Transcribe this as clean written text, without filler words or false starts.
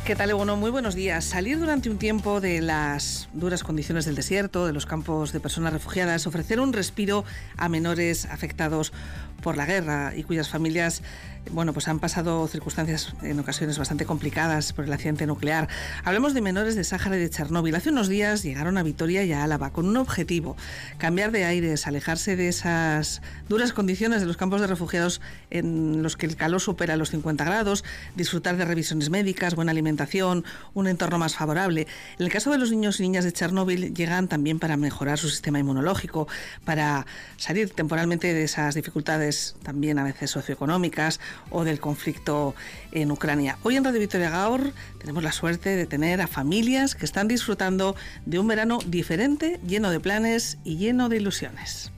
¿Qué tal, Bueno, muy buenos días. Salir durante un tiempo de las duras condiciones del desierto, de los campos de personas refugiadas, ofrecer un respiro a menores afectados por la guerra y cuyas familias, pues han pasado circunstancias en ocasiones bastante complicadas por el accidente nuclear. Hablemos de menores de Sáhara y de Chernóbil. Hace unos días llegaron a Vitoria y a Álava con un objetivo: cambiar de aires, alejarse de esas duras condiciones de los campos de refugiados en los que el calor supera los 50 grados, disfrutar de revisiones médicas, buena alimentación, un entorno más favorable. En el caso de los niños y niñas de Chernóbil, llegan también para mejorar su sistema inmunológico, para salir temporalmente de esas dificultades también a veces socioeconómicas o del conflicto en Ucrania. Hoy en Radio Vitoria Gaur tenemos la suerte de tener a familias que están disfrutando de un verano diferente, lleno de planes y lleno de ilusiones.